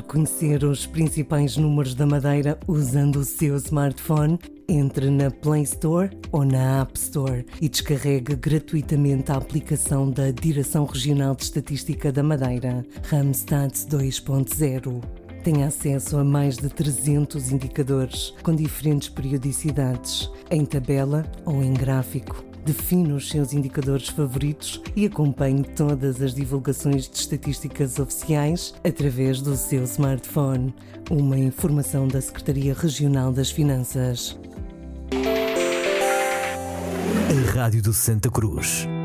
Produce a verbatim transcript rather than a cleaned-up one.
conhecer os principais números da Madeira usando o seu smartphone? Entre na Play Store ou na App Store e descarregue gratuitamente a aplicação da Direção Regional de Estatística da Madeira, Randstad dois ponto zero. Tem acesso a mais de trezentos indicadores com diferentes periodicidades, em tabela ou em gráfico. Define os seus indicadores favoritos e acompanhe todas as divulgações de estatísticas oficiais através do seu smartphone. Uma informação da Secretaria Regional das Finanças. A Rádio de Santa Cruz.